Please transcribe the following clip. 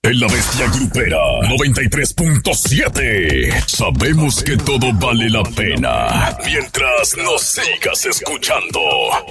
En la Bestia Grupera 93.7. Sabemos que todo vale la pena mientras nos sigas escuchando.